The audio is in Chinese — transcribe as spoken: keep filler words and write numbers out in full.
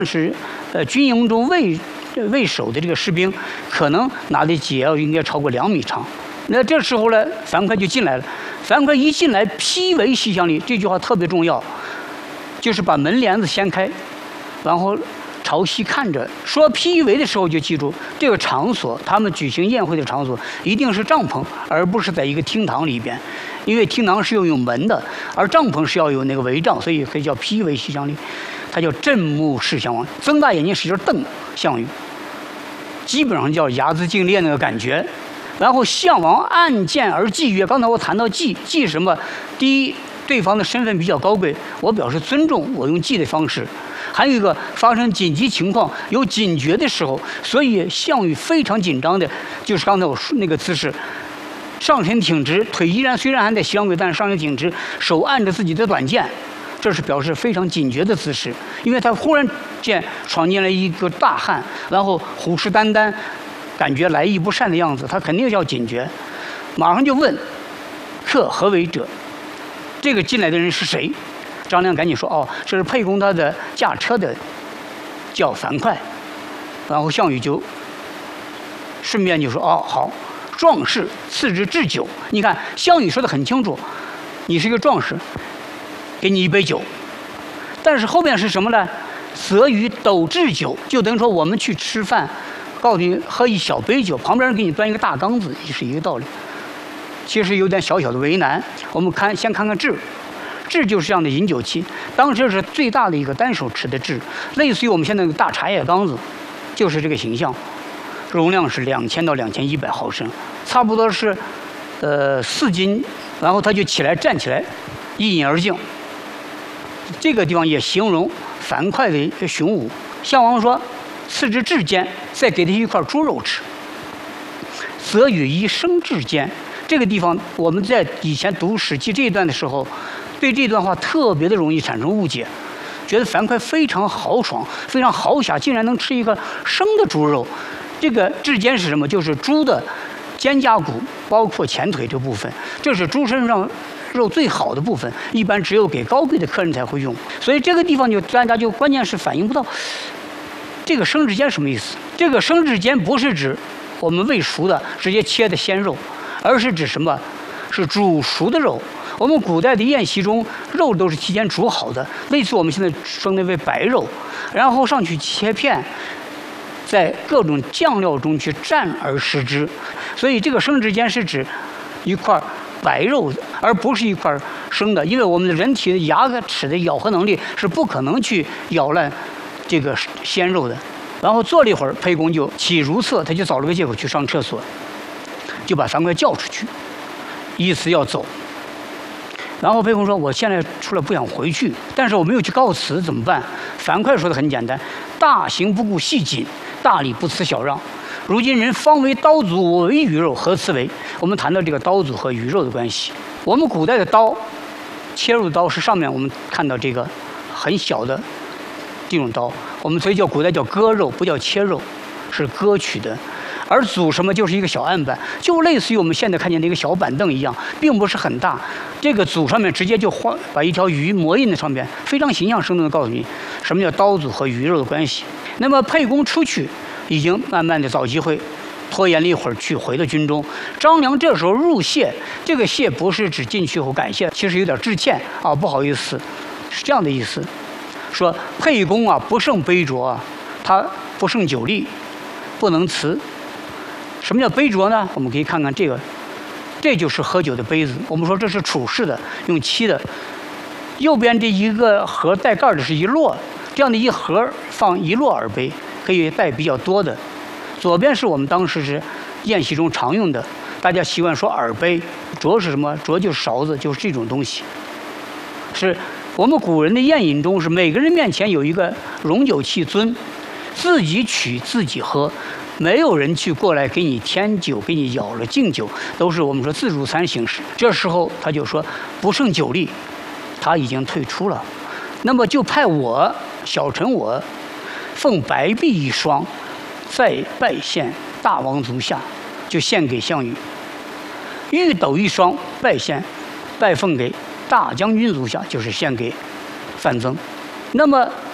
是呃军营中卫卫守的这个士兵，可能拿的解药应该超过两米长。那这时候呢，樊哙就进来了。樊哙一进来，披帷西厢里，这句话特别重要，就是把门帘子掀开，然后朝西看着。说披帷的时候，就记住这个场所，他们举行宴会的场所一定是帐篷，而不是在一个厅堂里边，因为厅堂是要有门的，而帐篷是要有那个帷帐，所以可以叫披帷西厢里。他叫震目视项王，睁大眼睛使劲瞪项羽，基本上叫睚眦竞猎那个感觉。然后项王按剑而祭曰：刚才我谈到祭，祭什么？第一，对方的身份比较高贵，我表示尊重，我用祭的方式。还有一个，发生紧急情况有警觉的时候，所以项羽非常紧张的，就是刚才我说那个姿势，上身挺直，腿依然虽然还在降轨，但是上身挺直，手按着自己的短剑。这是表示非常警觉的姿势，因为他忽然间闯进来一个大汉，然后虎视眈眈，感觉来意不善的样子，他肯定要警觉，马上就问：“客何为者？”这个进来的人是谁？张良赶紧说：“哦，这是沛公他的驾车的，叫樊哙。”然后项羽就顺便就说：“哦，好，壮士赐之置酒。”你看，项羽说的很清楚，你是一个壮士。给你一杯酒，但是后面是什么呢？择于斗置酒，就等于说我们去吃饭，告诉你喝一小杯酒，旁边人给你端一个大缸子，也是一个道理。其实有点小小的为难。我们看，先看看制，制就是这样的饮酒器，当时是最大的一个单手持的制，类似于我们现在的大茶叶缸子，就是这个形象，容量是两千到两千一百毫升，差不多是呃四斤，然后他就起来站起来，一饮而尽。这个地方也形容樊哙的雄武。项王说：“赐之至坚，再给他一块猪肉吃。则与一生至坚。”这个地方我们在以前读《史记》这一段的时候，对这段话特别的容易产生误解，觉得樊哙非常豪爽，非常豪侠，竟然能吃一个生的猪肉。这个至坚是什么？就是猪的肩胛骨，包括前腿这部分，这是猪身上肉最好的部分，一般只有给高贵的客人才会用，所以这个地方就大家就关键是反映不到这个生至坚什么意思。这个生至坚不是指我们未熟的直接切的鲜肉，而是指什么？是煮熟的肉。我们古代的宴席中，肉都是提前煮好的，类似我们现在称的为白肉，然后上去切片，在各种酱料中去蘸而食之。所以这个生至坚是指一块白肉，而不是一块生的，因为我们的人体的牙齿的咬合能力是不可能去咬烂这个鲜肉的。然后坐了一会儿，沛公就起如厕，他就找了个借口去上厕所，就把樊哙叫出去，意思要走。然后沛公说：“我现在出来不想回去，但是我没有去告辞，怎么办？”樊哙说的很简单：“大行不顾细谨，大礼不辞小让。如今人方为刀俎，我为鱼肉，何辞为？”我们谈到这个刀俎和鱼肉的关系，我们古代的刀，切入的刀是上面我们看到这个很小的这种刀，我们所以叫古代叫割肉，不叫切肉，是割取的。而俎什么就是一个小案板，就类似于我们现在看见的一个小板凳一样，并不是很大。这个俎上面直接就画把一条鱼磨印在上面，非常形象生动的告诉你什么叫刀俎和鱼肉的关系。那么沛公出去，已经慢慢的找机会，拖延了一会儿去回了军中。张良这时候入谢，这个谢不是指进去后感谢，其实有点致歉啊，不好意思，是这样的意思。说沛公啊不胜杯酌啊，他不胜酒力，不能辞。什么叫杯酌呢？我们可以看看这个，这就是喝酒的杯子。我们说这是楚式的，用漆的。右边这一个盒带盖的是一摞，这样的一盒放一摞耳杯，可以带比较多的。左边是我们当时是宴席中常用的，大家习惯说耳杯。酌是什么？酌就是勺子，就是这种东西。是我们古人的宴饮中，是每个人面前有一个容酒器樽，自己取自己喝。没有人去过来给你添酒，给你舀了敬酒，都是我们说自助餐形式。这时候他就说不胜酒力，他已经退出了，那么就派我小臣我奉白璧一双，再拜献大王足下，就献给项羽；玉斗一双，拜献拜奉给大将军足下，就是献给范增。那么